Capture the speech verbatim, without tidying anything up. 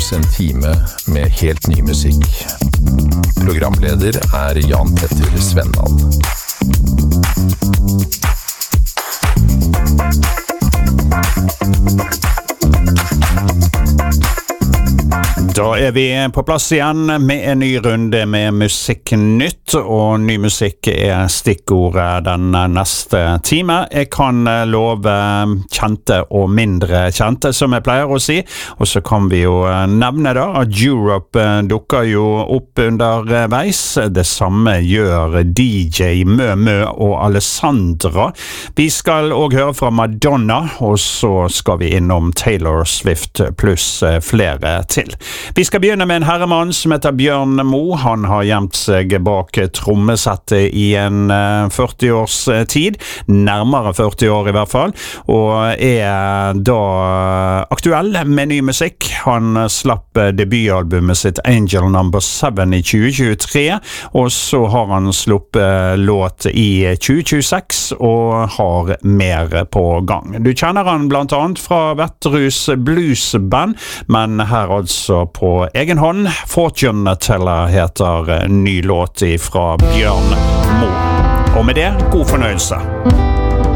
oss en time med helt ny musikk. Programleder er Jan Petter Svendal. Da er vi på plass igjen med en ny runde med Musikknytt, og ny musikk er stikkordet den neste time. Jeg kan love kjente og mindre kjente, som jeg pleier å si, og så kan vi jo nevne da at Europe dukker jo opp underveis. Det samme gjør D J Mø Mø og Alessandra. Vi skal også høre fra Madonna, og så skal vi innom Taylor Swift pluss flere til. Vi skal begynne med en herremann som heter Bjørn Mo. Han har gjemt seg bak trommesettet i en førti års tid, nærmere førti år i hvert fall, og er da aktuell med ny musikk. Han slapp debutalbumet sitt Angel number seven i tjue tjuetre, og så har han sluppet låt i tjue tjueseks og har mer på gang. Du kjenner han blant annet fra Vetterhus Bluesband, men her altså på egen hånd. Fortune Teller heter ny låt fra Bjørn Mo. Og med det, god fornøyelse.